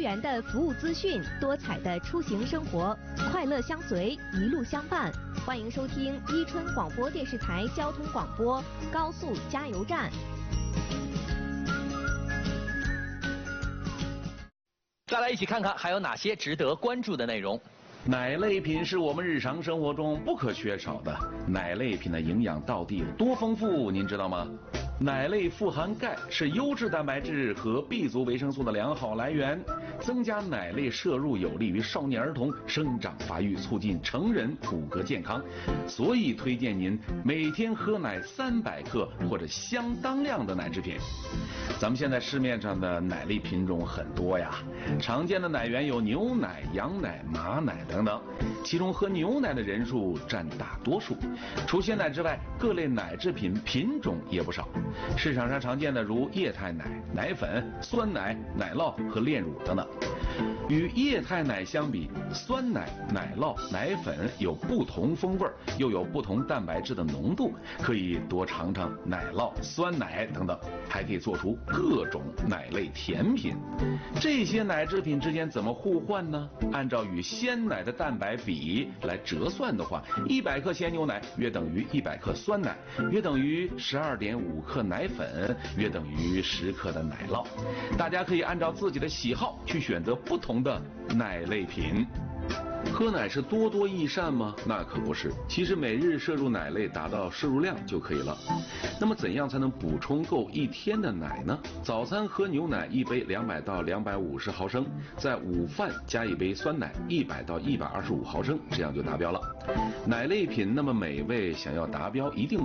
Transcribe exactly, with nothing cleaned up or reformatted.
元的服务资讯，多彩的出行生活，快乐相随，一路相伴。欢迎收听伊春广播电视台交通广播高速加油站。 再来一起看看还有哪些值得关注的内容。 奶类品是我们日常生活中不可缺少的，奶类品的营养到底有多丰富，您知道吗？奶类富含钙，是优质蛋白质和 B 族维生素的良好来源。增加奶类摄入有利于少年儿童生长发育，促进成人骨骼健康。所以推荐您每天喝奶三百克或者相当量的奶制品。咱们现在市面上的奶类品种很多呀，常见的奶源有牛奶、羊奶、马奶等等，其中喝牛奶的人数占大多数。除鲜奶之外，各类奶制品品种也不少。市场上常见的如液态奶、奶粉、酸奶、奶酪和炼乳等等。与液态奶相比，酸奶、奶酪、奶粉有不同风味，又有不同蛋白质的浓度，可以多尝尝奶酪、酸奶等等，还可以做出各种奶类甜品。这些奶制品之间怎么互换呢？按照与鲜奶的蛋白比来折算的话，一百克鲜牛奶约等于一百克酸奶，约等于十二点五克奶粉，约等于十克的奶酪。大家可以按照自己的喜好去选择不同的奶类品。喝奶是多多益善吗？那可不是。其实每日摄入奶类达到摄入量就可以了。那么怎样才能补充够一天的奶呢？早餐喝牛奶一杯两百到两百五十毫升，在午饭加一杯酸奶一百到一百二十五毫升，这样就达标了。奶类品那么美味，想要达标一定